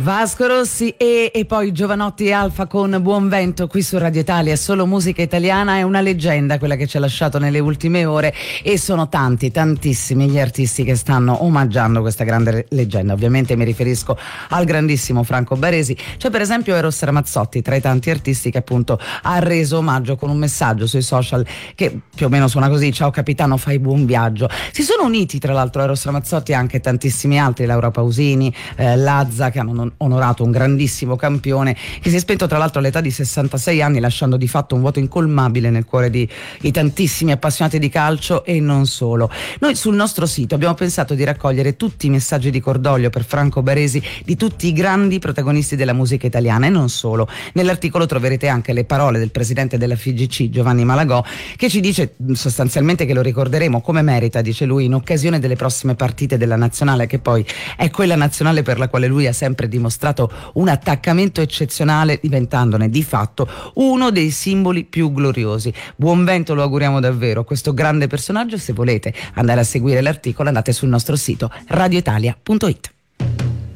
Vasco Rossi e poi Giovanotti e Alfa con Buon Vento qui su Radio Italia. Solo musica italiana, è una leggenda quella che ci ha lasciato nelle ultime ore e sono tantissimi gli artisti che stanno omaggiando questa grande leggenda. Ovviamente mi riferisco al grandissimo Franco Baresi. C'è per esempio Eros Ramazzotti tra i tanti artisti che appunto ha reso omaggio con un messaggio sui social che più o meno suona così: ciao capitano, fai buon viaggio. Si sono uniti tra l'altro Eros Ramazzotti e anche tantissimi altri, Laura Pausini, Lazza, che hanno onorato un grandissimo campione che si è spento tra l'altro all'età di 66 anni, lasciando di fatto un vuoto incolmabile nel cuore di tantissimi appassionati di calcio e non solo. Noi sul nostro sito abbiamo pensato di raccogliere tutti i messaggi di cordoglio per Franco Baresi di tutti i grandi protagonisti della musica italiana e non solo. Nell'articolo troverete anche le parole del presidente della FIGC, Giovanni Malagò, che ci dice sostanzialmente che lo ricorderemo come merita, dice lui, in occasione delle prossime partite della nazionale, che poi è quella nazionale per la quale lui ha sempre dimostrato un attaccamento eccezionale, diventandone di fatto uno dei simboli più gloriosi. Buon vento lo auguriamo davvero a questo grande personaggio. Se volete andare a seguire l'articolo andate sul nostro sito radioitalia.it.